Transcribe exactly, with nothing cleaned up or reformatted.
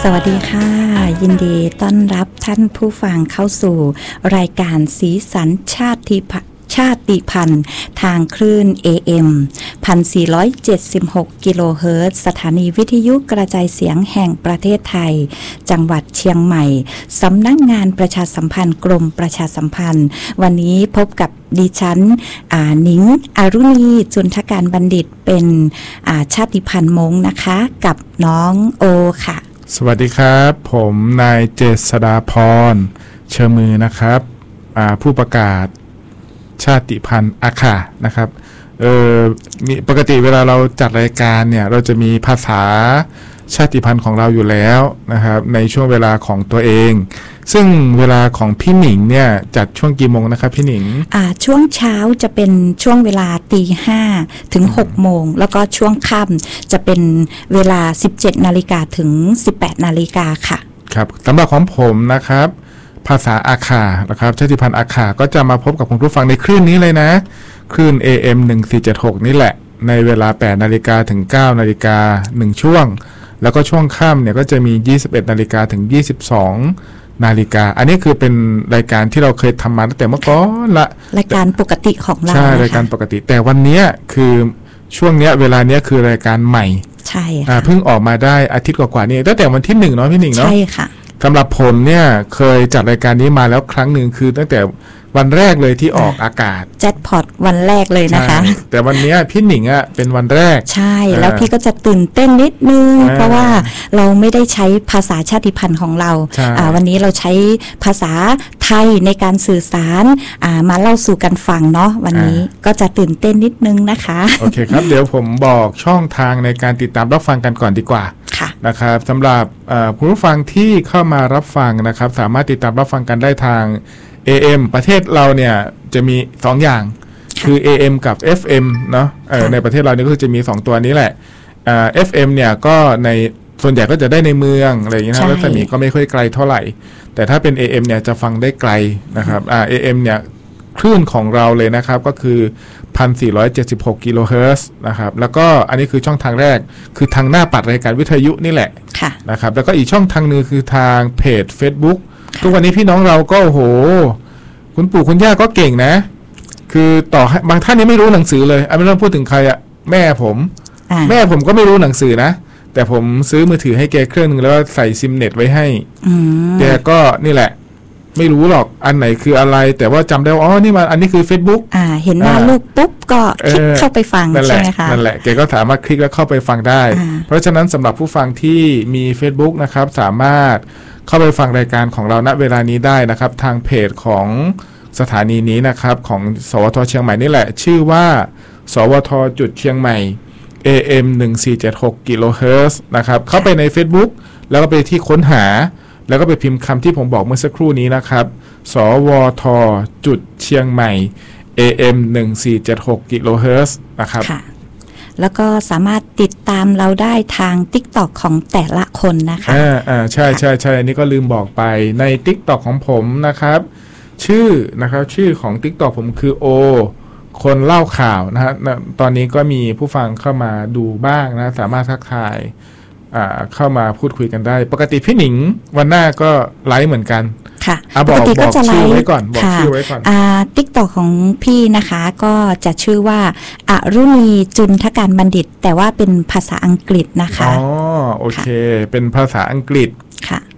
สวัสดีค่ะยินดีต้อนรับท่านผู้ฟังเข้าสู่รายการสีสันชาติชาติพันธุ์ทางคลื่น เอ เอ็ม หนึ่งพันสี่ร้อยเจ็ดสิบหก กิโลเฮิรตซ์สถานีวิทยุกระจายเสียงแห่งประเทศไทยจังหวัดเชียงใหม่สำนักงานประชาสัมพันธ์กรมประชาสัมพันธ์วันนี้พบกับดิฉันหนิงอรุณีจุนทการบัณฑิตเป็นชาติพันธุ์ม้งนะคะกับน้องโอค่ะสวัสดีครับผมนายเจษฎาพรเชิญมือนะครับผู้ประกาศชาติพันธุ์อาคานะครับเออมีปกติเวลาเราจัดรายการเนี่ยเราจะมีภาษาชาติพันธุ์ของเราอยู่แล้วนะครับในช่วงเวลาของตัวเองซึ่งเวลาของพี่หนิงเนี่ยจัดช่วงกี่โมงนะครับพี่หนิงอ่าช่วงเช้าจะเป็นช่วงเวลาตีห้าถึงหกโมงแล้วก็ช่วงค่ำจะเป็นเวลาสิบเจ็ดนาฬิกาถึงสิบแปดนาฬิกาค่ะครับสำหรับของผมนะครับภาษาอาคานะครับชาติพันธุ์อาคาก็จะมาพบกับคุณผู้ฟังในคลื่นนี้เลยนะคลื่น เอ เอ็ม หนึ่งสี่เจ็ดหกนี่แหละในเวลาแปดนาฬิกาถึงเก้านาฬิกาหนึ่งช่วงแล้วก็ช่วงค่ำเนี่ยก็จะมียี่สิบเอ็ดนาฬิกาถึงยี่สิบสองนาฬิกาอันนี้คือเป็นรายการที่เราเคยทำมาตั้งแต่เมื่อก่อนละรายการปกติของเราใช่รายการปกติแต่วันนี้คือช่วงเนี้ยเวลาเนี้ยคือรายการใหม่ใช่ค่ะเพิ่งออกมาได้อาทิตย์กว่าๆนี้ตั้งแต่วันที่หนึ่งเนาะพี่หนิงเนาะใช่ค่ะสำหรับผมเนี่ยเคยจัดรายการนี้มาแล้วครั้งหนึ่งคือตั้งแต่วันแรกเลยที่ออกอากาศแจ็คพอตวันแรกเลยนะคะแต่วันนี้พี่หนิงอ่ะเป็นวันแรกใช่แล้วพี่ก็จะตื่นเต้นนิดนึงเพราะว่าเราไม่ได้ใช้ภาษาชาติพันธุ์ของเราวันนี้เราใช้ภาษาไทยในการสื่อสารมาเล่าสู่กันฟังเนาะวันนี้ก็จะตื่นเต้นนิดนึงนะคะโอเคครับเดี๋ยวผมบอกช่องทางในการติดตามรับฟังกันก่อนดีกว่านะครับสำหรับผู้รับฟังที่เข้ามารับฟังนะครับสามารถติดตามรับฟังกันได้ทาง เอ เอ็ม ประเทศเราเนี่ยจะมีสองอย่างคือ เอ เอ็ม กับ เอฟ เอ็ม เนาะในประเทศเรานี่ก็คือจะมีสองตัวนี้แหละ เอฟ เอ็ม เนี่ยก็ในส่วนใหญ่ก็จะได้ในเมืองอะไรอย่างเงี้ยนะรัศมีก็ไม่ค่อยไกลเท่าไหร่แต่ถ้าเป็น เอ เอ็ม เนี่ยจะฟังได้ไกลนะครับอ่า เอ เอ็ม เนี่ยคลื่นของเราเลยนะครับก็คือ หนึ่งพันสี่ร้อยเจ็ดสิบหก กิโลเฮิรตซ์นะครับแล้วก็อันนี้คือช่องทางแรกคือทางหน้าปัดรายการวิทยุนี่แหละนะครับแล้วก็อีกช่องทางนึงคือทางเพจ Facebook ทุกวันนี้พี่น้องเราก็โอ้โหคุณปู่คุณย่าก็เก่งนะคือต่อบางท่านนี่ไม่รู้หนังสือเลยไม่ต้องพูดถึงใครอะแม่ผมแม่ผมก็ไม่รู้หนังสือนะแต่ผมซื้อมือถือให้แกเครื่องนึงแล้วใส่ซิมเน็ตไว้ให้แกก็นี่แหละไม่รู้หรอกอันไหนคืออะไรแต่ว่าจำได้ว่าอ๋อนี่มันอันนี้คือ Facebook อ่าเห็นหน้าลูกปุ๊บก็คลิกเข้าไปฟังใช่ไหมคะนั่นแหละแกก็สามารถคลิกแล้วเข้าไปฟังได้เพราะฉะนั้นสำหรับผู้ฟังที่มี Facebook นะครับสามารถเข้าไปฟังรายการของเราณเวลานี้ได้นะครับทางเพจของสถานีนี้นะครับของสวทเชียงใหม่นี่แหละชื่อว่าสวทจุดเชียงใหม่ เอ เอ็ม หนึ่งสี่เจ็ดหก กิโลเฮิรตซ์นะครับเข้าไปใน Facebook แล้วก็ไปที่ค้นหาแล้วก็ไปพิมพ์คำที่ผมบอกเมื่อสักครู่นี้นะครับสวทจุดเชียงใหม่ เอ เอ็ม หนึ่งสี่เจ็ดหก กิโลเฮิรตซ์นะครับค่ะแล้วก็สามารถติดตามเราได้ทาง TikTok ของแต่ละคนนะคะอ่าอ่าใช่ใช่ใช่อันนี้ก็ลืมบอกไปใน TikTok ของผมนะครับชื่อนะครับชื่อของ TikTok ผมคือโอคนเล่าข่าวนะฮะตอนนี้ก็มีผู้ฟังเข้ามาดูบ้างนะสามารถทักทายเข้ามาพูดคุยกันได้ปกติพี่หนิงวันหน้าก็ไลฟ์เหมือนกันค่ะปกติก็จะไลฟ์ไว้ก่อนบอกชื่อไว้ก่อนอ่า TikTok ของพี่นะคะก็จะชื่อว่าอรุณีจุนทการบัณฑิตแต่ว่าเป็นภาษาอังกฤษนะคะอ๋อโอเคเป็นภาษาอังกฤษค่ะ